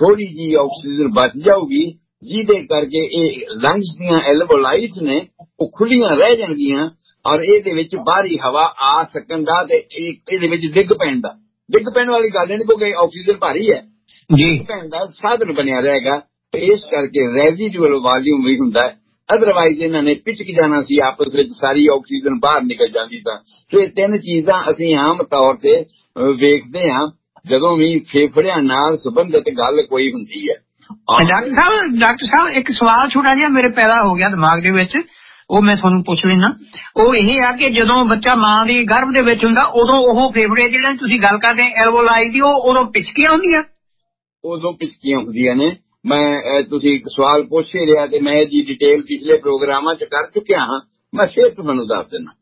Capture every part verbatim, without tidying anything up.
थोड़ी जी ऑक्सीजन बच जाऊगी, जिहदे करके ये लंग्स दियां एल्वोलाइट्स ने वो खुलियां रह जाणगियां और इहदे विच बाहरी हवा आ सकन दा ते इहदे विच डिग पैण दा डिग पैण वाली गल नहीं, क्योंकि ऑक्सीजन भारी है, डिग पैण दा साधन बनिया रहेगा। इस करके रेजिडुअल वॉल्यूम भी हुंदा है, अदरवाइज इन्हां ने पिचक जाना सी आपस विच, सारी ऑक्सीजन बाहर निकल जाती। तां सो ये तीन चीजां असीं आम तौर ते वेखदे हां जदों भी फेफड़ियां नाल संबंधित गल कोई हुंदी है। डॉक्टर साहब डॉक्टर साहब एक सवाल छोटा जिहा मेरे पैदा हो गया दिमाग दे विच, ਉਹ मैं ਤੁਹਾਨੂੰ ਪੁੱਛ ਲੈਣਾ। ਉਹ ਇਹ ਆ ਕਿ ਜਦੋਂ ਬੱਚਾ ਮਾਂ ਦੀ ਗਰਭ ਦੇ ਵਿੱਚ ਹੁੰਦਾ ਉਦੋਂ ਉਹ ਫੇਫੜੇ ਜਿਹੜੇ ਤੁਸੀਂ ਗੱਲ ਕਰਦੇ ਐਲਵੋਲਾਈ ਦੀ ਉਹ ਉਦੋਂ ਪਿਚਕੀਆਂ ਹੁੰਦੀਆਂ ਉਦੋਂ ਪਿਚਕੀਆਂ ਹੁੰਦੀਆਂ ਨੇ। ਮੈਂ ਤੁਸੀਂ ਸਵਾਲ ਪੁੱਛ ਹੀ ਰਿਹਾ ਤੇ ਮੈਂ ਇਹਦੀ ਡਿਟੇਲ ਪਿਛਲੇ ਪ੍ਰੋਗਰਾਮਾਂ 'ਚ ਕਰ ਚੁੱਕਿਆ ਹਾਂ, ਮੈਂ ਫਿਰ ਤੁਹਾਨੂੰ ਦੱਸ ਦਿੰਦਾ।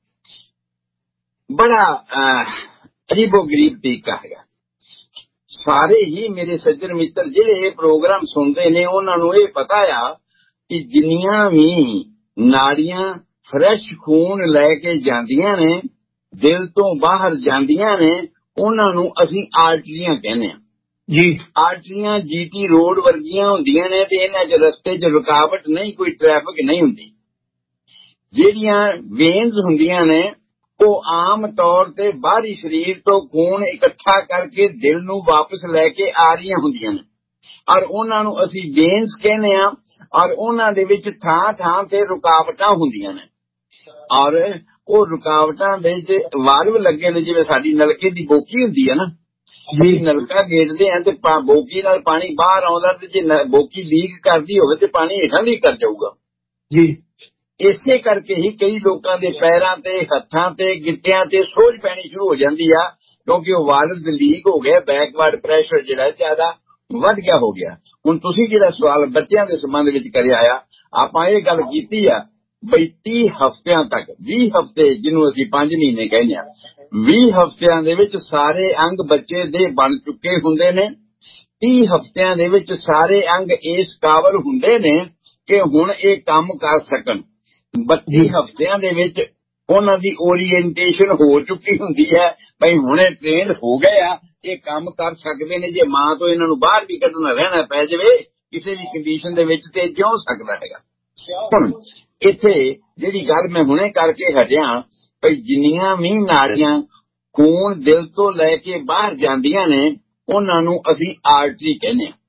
ਬੜਾ ਅਜੀਬੋ ਗਰੀਬ ਤਰੀਕਾ ਹੈਗਾ। ਸਾਰੇ ਹੀ ਮੇਰੇ ਸੱਜਣ ਮਿੱਤਰ ਜਿਹੜੇ ਇਹ ਪ੍ਰੋਗਰਾਮ ਸੁਣਦੇ ਨੇ ਉਹਨਾਂ ਨੂੰ ਇਹ ਪਤਾ ਆ ਕਿ ਜਿੰਨੀਆਂ ਵੀ ਨਾੜੀਆਂ ਫਰੈਸ਼ ਖੂਨ ਲੈ ਕੇ ਜਾਂਦੀਆਂ ਨੇ, ਦਿਲ ਤੋਂ ਬਾਹਰ ਜਾਂਦੀਆਂ ਨੇ, ਉਹਨਾਂ ਨੂੰ ਅਸੀਂ ਆਰਟਰੀਆਂ ਕਹਿੰਦੇ ਹਾਂ ਜੀ। ਆਰਟਰੀਆਂ ਜੀਟੀ ਰੋਡ ਵਰਗੀਆਂ ਹੁੰਦੀਆਂ ਨੇ ਤੇ ਇਹਨਾਂ 'ਚ ਰਸਤੇ 'ਚ ਰੁਕਾਵਟ ਨਹੀਂ, ਕੋਈ ਟ੍ਰੈਫਿਕ ਨਹੀਂ ਹੁੰਦੀ। ਜਿਹੜੀਆਂ ਵੇਨਸ ਹੁੰਦੀਆਂ ਨੇ ਉਹ ਆਮ ਤੌਰ ਤੇ ਬਾਹਰੀ ਸਰੀਰ ਤੋਂ ਖੂਨ ਇਕੱਠਾ ਕਰਕੇ ਦਿਲ ਨੂੰ ਵਾਪਸ ਲੈ ਕੇ ਆ ਰਹੀਆਂ ਹੁੰਦੀਆਂ ਨੇ ਔਰ ਉਹਨਾਂ ਨੂੰ ਅਸੀਂ ਵੇਨਸ ਕਹਿੰਦੇ ਹਾਂ। ਔਰ ਉਹਨਾਂ ਦੇ ਵਿੱਚ ਥਾਂ ਥਾਂ ਤੇ ਰੁਕਾਵਟਾਂ ਹੁੰਦੀਆਂ ਨੇ ਔਰ ਉਹ ਰੁਕਾਵਟਾਂ ਦੇ ਵਿੱਚ ਵਾਲਵ ਲੱਗੇ ਨੇ, ਜਿਵੇਂ ਸਾਡੀ ਨਲਕੇ ਦੀ ਬੋਕੀ ਹੁੰਦੀ ਹੈ ਨਾ, ਜੀ ਨਲਕਾ ਗੇੜਦੇ ਆ ਤੇ ਬੋਕੀ ਨਾਲ ਪਾਣੀ ਬਾਹਰ ਆਉਂਦਾ ਤੇ ਜੇ ਬੋਕੀ ਲੀਕ ਕਰਦੀ ਹੋਵੇ ਤੇ ਪਾਣੀ ਹੇਠਾਂ ਲੀਕ ਕਰ ਜਾਊਗਾ ਜੀ। ਇਸੇ ਕਰਕੇ ਹੀ ਕਈ ਲੋਕਾਂ ਦੇ ਪੈਰਾਂ ਤੇ ਹੱਥਾਂ ਤੇ ਗਿੱਟਿਆਂ ਤੇ ਸੋਜ ਪੈਣੀ ਸ਼ੁਰੂ ਹੋ ਜਾਂਦੀ ਆ, ਕਿਉਂਕਿ ਉਹ ਵਾਲਵ ਲੀਕ ਹੋ ਗਏ, ਬੈਕਵਰਡ ਪ੍ਰੈਸ਼ਰ ਜਿਹੜਾ ਜ਼ਿਆਦਾ ਵੱਧ ਗਿਆ ਹੋ ਗਿਆ। ਹੁਣ ਤੁਸੀਂ ਜਿਹੜਾ ਸਵਾਲ ਬੱਚਿਆਂ ਦੇ ਸੰਬੰਧ ਵਿੱਚ ਕਰਿਆ ਆ, ਆਪਾਂ ਇਹ ਗੱਲ ਕੀਤੀ ਆ ਬਈ ਤੀਹ ਹਫ਼ਤਿਆਂ ਤੱਕ, ਵੀਹ ਹਫ਼ਤੇ ਜਿਹਨੂੰ ਅਸੀਂ ਪੰਜ ਮਹੀਨੇ ਕਹਿੰਦੇ ਆ, ਵੀਹ ਹਫ਼ਤਿਆਂ ਦੇ ਵਿੱਚ ਸਾਰੇ ਅੰਗ ਬੱਚੇ ਦੇ ਬਣ ਚੁੱਕੇ ਹੁੰਦੇ ਨੇ। ਤੀਹ ਹਫ਼ਤਿਆਂ ਦੇ ਵਿੱਚ ਸਾਰੇ ਅੰਗ ਇਸ ਕਾਬਲ ਹੁੰਦੇ ਨੇ ਕਿ ਹੁਣ ਇਹ ਕੰਮ ਕਰ ਸਕਣ। ਬੱਤੀ ਹਫ਼ਤਿਆਂ ਦੇ ਵਿੱਚ ਉਹਨਾਂ ਦੀ ਓਰੀਐਂਟੇਸ਼ਨ ਹੋ ਚੁੱਕੀ ਹੁੰਦੀ ਹੈ, ਬਈ ਹੁਣੇ ਟ੍ਰੇਨਡ ਹੋ ਗਏ ਆ, ਇਹ ਕੰਮ ਕਰ ਸਕਦੇ ਨੇ। ਜੇ ਮਾਂ ਤੋਂ ਇਹਨਾਂ ਨੂੰ ਬਾਹਰ ਵੀ ਕੱਢਣਾ ਰਹਿਣਾ ਪੈ ਜਾਵੇ ਕਿਸੇ ਵੀ ਕੰਡੀਸ਼ਨ ਦੇ ਵਿੱਚ ਤੇ ਜਿਉਂ ਸਕਦਾ ਹੈਗਾ। ਹੁਣ ਇੱਥੇ ਜਿਹੜੀ ਗੱਲ ਮੈਂ ਹੁਣੇ ਕਰਕੇ ਹਟਿਆ, ਬਈ ਜਿੰਨੀਆਂ ਵੀ ਨਾੜੀਆਂ ਖੂਨ ਦਿਲ ਤੋਂ ਲੈ ਕੇ ਬਾਹਰ ਜਾਂਦੀਆਂ ਨੇ ਉਹਨਾਂ ਨੂੰ ਅਸੀਂ ਆਰਟਰੀ ਕਹਿੰਦੇ ਹਾਂ।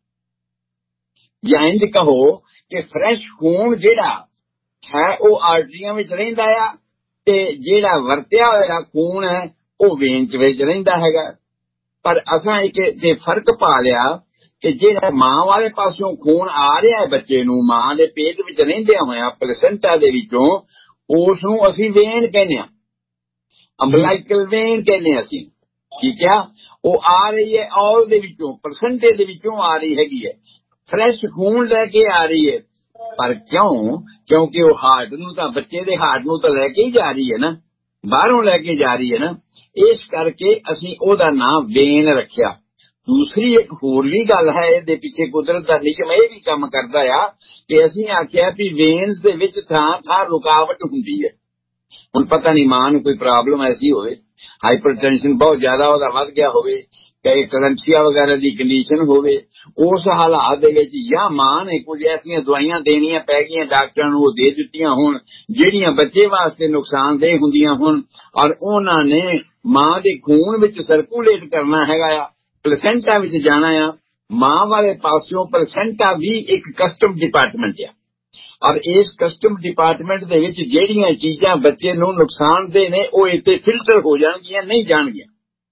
ਜਾਂ ਇੰਝ ਕਹੋ ਕਿ ਫਰੈਸ਼ ਖੂਨ ਜਿਹੜਾ ਹੈ ਉਹ ਆਰਟਰੀਆਂ ਵਿੱਚ ਰਹਿੰਦਾ ਆ ਤੇ ਜਿਹੜਾ ਵਰਤਿਆ ਹੋਇਆ ਖੂਨ ਹੈ ਉਹ ਵੇਨ ਚ ਵਿੱਚ ਰਹਿੰਦਾ ਹੈਗਾ। ਪਰ ਅਸਾਂ ਇੱਕ ਤੇ ਫਰਕ ਪਾ ਲਿਆ ਕਿ ਜਿਹੜਾ ਮਾਂ ਵਾਲੇ ਪਾਸਿਓਂ ਖੂਨ ਆ ਰਿਹਾ ਹੈ ਬੱਚੇ ਨੂੰ, ਮਾਂ ਦੇ ਪੇਟ ਵਿੱਚ ਰਹਿੰਦਿਆਂ ਹੋਇਆ ਪਲੇਸੈਂਟਾ ਦੇ ਵਿੱਚੋਂ, ਉਸ ਨੂੰ ਅਸੀਂ ਵੇਨ ਕਹਿੰਦੇ ਹਾਂ, ਅੰਬਲਾਈਕਲ ਵੇਨ ਕਹਿੰਦੇ ਹਾਂ ਅਸੀਂ, ਠੀਕ ਆ। ਉਹ ਆ ਰਹੀ ਹੈ ਔਲ ਦੇ ਵਿੱਚੋਂ, ਪਲੇਸੈਂਟੇ ਦੇ ਵਿੱਚੋਂ ਆ ਰਹੀ ਹੈਗੀ ਹੈ, ਫਰੈਸ਼ ਖੂਨ ਲੈ ਕੇ ਆ ਰਹੀ ਹੈ। ਪਰ ਕਿਉਂ? ਕਿਉਂਕਿ ਉਹ ਹਾਰਟ ਨੂੰ ਤਾਂ, ਬੱਚੇ ਦੇ ਹਾਰਟ ਨੂੰ ਤਾਂ ਲੈ ਕੇ ਹੀ ਜਾ ਰਹੀ ਹੈ ਨਾ, ਬਾਹਰੋਂ ਲੈ ਕੇ ਜਾ ਰਹੀ ਹੈ ਨਾ, ਇਸ ਕਰਕੇ ਅਸੀਂ ਉਹਦਾ ਨਾਮ ਵੇਨ ਰੱਖਿਆ। ਦੂਸਰੀ ਇੱਕ ਹੋਰ ਵੀ ਗੱਲ ਹੈ ਇਹਦੇ ਪਿੱਛੇ, ਕੁਦਰਤ ਦਾ ਨਿਯਮ ਇਹ ਵੀ ਕੰਮ ਕਰਦਾ ਆ ਕਿ ਅਸੀਂ ਆਖਿਆ ਵੀ ਵੇਨਸ ਦੇ ਵਿੱਚ ਥਾਂ ਥਾਂ ਰੁਕਾਵਟ ਹੁੰਦੀ ਹੈ। ਹੁਣ ਪਤਾ ਨਹੀਂ ਮਾਂ ਨੂੰ ਕੋਈ ਪ੍ਰੋਬਲਮ ਐਸੀ ਹੋਵੇ, ਹਾਈਪਰਟੈਂਸ਼ਨ ਬਹੁਤ ਜ਼ਿਆਦਾ ਉਹਦਾ ਵੱਧ ਗਿਆ ਹੋਵੇ, ਕਈ ਕਲੰਸੀਆ ਵਗੈਰਾ ਦੀ ਕੰਡੀਸ਼ਨ ਹੋਵੇ, ਉਸ ਹਾਲਾਤ ਦੇ ਵਿੱਚ ਜਾਂ ਮਾਂ ਨੇ ਕੁਝ ਐਸੀਆਂ ਦਵਾਈਆਂ ਦੇਣੀਆਂ ਪੈ ਗਈਆਂ ਡਾਕਟਰਾਂ ਨੂੰ, ਉਹ ਦੇ ਦਿੱਤੀਆਂ ਹੋਣ ਜਿਹੜੀਆਂ ਬੱਚੇ ਵਾਸਤੇ ਨੁਕਸਾਨਦੇਹ ਹੁੰਦੀਆਂ ਹੋਣ, ਔਰ ਉਹਨਾਂ ਨੇ ਮਾਂ ਦੇ ਖੂਨ ਵਿੱਚ ਸਰਕੂਲੇਟ ਕਰਨਾ ਹੈਗਾ ਆ, ਪਲੇਸੈਂਟਾ ਵਿੱਚ ਜਾਣਾ ਆ। ਮਾਂ ਵਾਲੇ ਪਾਸਿਓਂ ਪਲੇਸੈਂਟਾ ਵੀ ਇੱਕ ਕਸਟਮ ਡਿਪਾਰਟਮੈਂਟ ਆ ਔਰ ਇਸ ਕਸਟਮ ਡਿਪਾਰਟਮੈਂਟ ਦੇ ਵਿੱਚ ਜਿਹੜੀਆਂ ਚੀਜ਼ਾਂ ਬੱਚੇ ਨੂੰ ਨੁਕਸਾਨਦੇਹ ਨੇ ਉਹ ਇੱਥੇ ਫਿਲਟਰ ਹੋ ਜਾਣਗੀਆਂ, ਨਹੀਂ ਜਾਣਗੀਆਂ।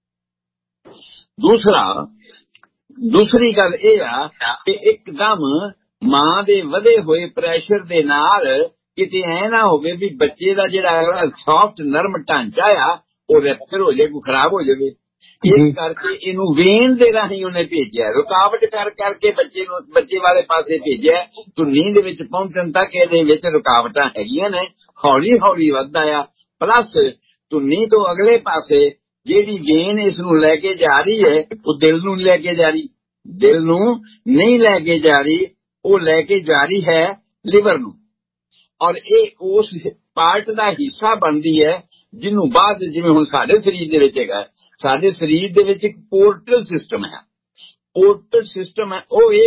ਦੂਸਰਾ ਦੂਸਰੀ ਗੱਲ ਇਹ ਆ ਕਿ ਇੱਕਦਮ ਮਾਂ ਦੇ ਵਧੇ ਹੋਏ ਪ੍ਰੈਸ਼ਰ ਦੇ ਨਾਲ ਕਿਤੇ ਐ ਨਾ ਹੋਵੇ ਵੀ ਬੱਚੇ ਦਾ ਜਿਹੜਾ ਸੌਫਟ ਨਰਮ ਢਾਂਚਾ ਆ ਉਹ ਰੈਪਚਰ ਹੋ ਜਾਏ, ਕੋਈ ਖਰਾਬ ਹੋ ਜਾਵੇ। ਇਸ ਕਰਕੇ ਇਹਨੂੰ ਵੇਨ ਦੇ ਰਾਹੀਂ ਉਹਨੇ ਭੇਜਿਆ, ਰੁਕਾਵਟ ਕਰ ਕਰਕੇ ਬੱਚੇ ਨੂੰ ਬੱਚੇ ਵਾਲੇ ਪਾਸੇ ਭੇਜਿਆ। ਧੁੰਨੀ ਦੇ ਵਿੱਚ ਪਹੁੰਚਣ ਤੱਕ ਇਹਦੇ ਵਿੱਚ ਰੁਕਾਵਟਾਂ ਹੈਗੀਆਂ ਨੇ, ਹੌਲੀ ਹੌਲੀ ਵੱਧਦਾ ਆ। ਪਲੱਸ ਧੁੰਨੀ ਤੋਂ ਅਗਲੇ ਪਾਸੇ ਜਿਹੜੀ ਵੇਨ ਇਸ ਨੂੰ ਲੈ ਕੇ ਜਾ ਰਹੀ ਹੈ ਉਹ ਦਿਲ ਨੂੰ ਲੈ ਕੇ ਜਾ ਰਹੀ, ਦਿਲ ਨੂੰ ਨਹੀਂ ਲੈ ਕੇ ਜਾ ਰਹੀ, ਉਹ ਲੈ ਕੇ ਜਾ ਰਹੀ ਹੈ ਲਿਵਰ ਨੂੰ। ਔਰ ਇਹ ਉਸ ਪਾਰਟ ਦਾ ਹਿੱਸਾ ਬਣਦੀ ਹੈ ਜਿਹਨੂੰ ਬਾਅਦ, ਜਿਵੇਂ ਹੁਣ ਸਾਡੇ ਸਰੀਰ ਦੇ ਵਿੱਚ ਹੈਗਾ, ਸਾਡੇ ਸਰੀਰ ਦੇ ਵਿੱਚ ਇੱਕ ਪੋਰਟਲ ਸਿਸਟਮ ਹੈ, ਪੋਰਟਲ ਸਿਸਟਮ ਹੈ ਉਹ ਇਹ